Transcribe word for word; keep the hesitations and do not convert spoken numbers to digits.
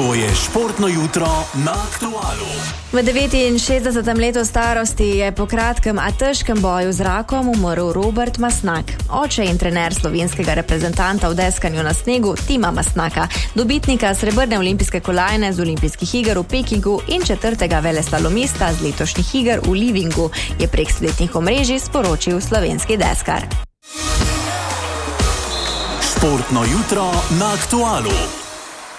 To je športno jutro na Aktualu. V devetinšestdesetem letu starosti je po kratkem, a težkem boju z rakom umrl Robert Masnak. Oče in trener slovenskega reprezentanta v deskanju na snegu Tima Masnaka, dobitnika srebrne olimpijske kolajne z olimpijskih iger v Pekingu in četrtega veleslalomista z letošnjih iger v Livingu, je prek spletnih omrežij sporočil slovenski deskar. Športno jutro na Aktualu.